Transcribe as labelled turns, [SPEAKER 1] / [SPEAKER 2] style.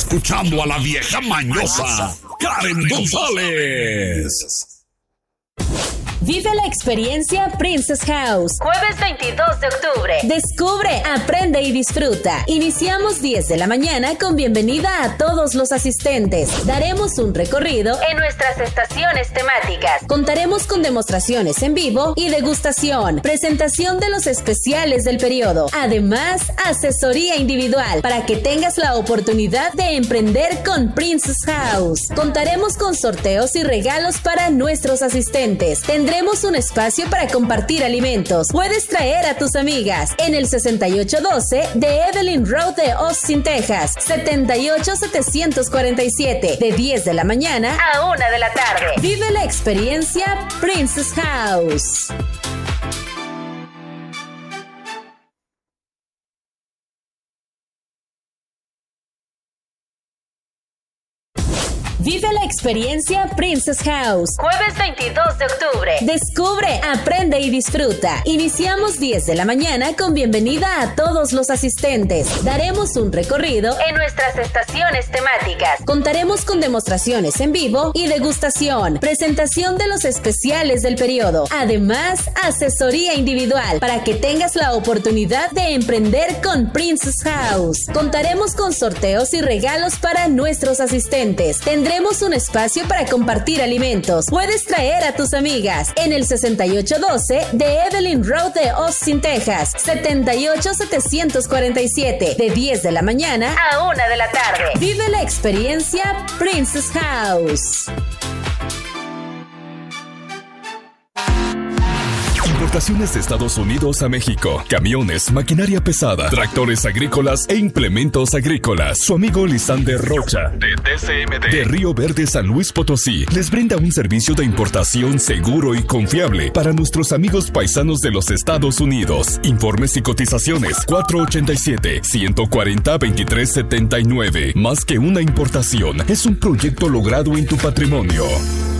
[SPEAKER 1] escuchando a la vieja mañosa, Karen González.
[SPEAKER 2] Vive la experiencia Princess House. Jueves 22 de octubre. Descubre, aprende y disfruta. Iniciamos 10 de la mañana con bienvenida a todos los asistentes. Daremos un recorrido en nuestras estaciones temáticas. Contaremos con demostraciones en vivo y degustación. Presentación de los especiales del periodo. Además, asesoría individual para que tengas la oportunidad de emprender con Princess House. Contaremos con sorteos y regalos para nuestros asistentes. Tendremos un espacio para compartir alimentos. Puedes traer a tus amigas en el 6812 de Evelyn Road de Austin, Texas. 78747 de 10 de la mañana a 1 de la tarde. Vive la experiencia Princess House. Vive la experiencia Princess House. Jueves 22 de octubre. Descubre, aprende y disfruta. Iniciamos 10 de la mañana con bienvenida a todos los asistentes. Daremos un recorrido en nuestras estaciones temáticas. Contaremos con demostraciones en vivo y degustación. Presentación de los especiales del periodo. Además, asesoría individual para que tengas la oportunidad de emprender con Princess House. Contaremos con sorteos y regalos para nuestros asistentes. Tendremos un espacio para compartir alimentos. Puedes traer a tus amigas en el 6812 de Evelyn Road de Austin, Texas. 78747 de 10 de la mañana a 1 de la tarde. Vive la experiencia Princess House.
[SPEAKER 3] Importaciones de Estados Unidos a México. Camiones, maquinaria pesada, tractores agrícolas e implementos agrícolas. Su amigo Lisander Rocha, de TCMD, de Río Verde, San Luis Potosí, les brinda un servicio de importación seguro y confiable para nuestros amigos paisanos de los Estados Unidos. Informes y cotizaciones 487-140-2379. Más que una importación, es un proyecto logrado en tu patrimonio.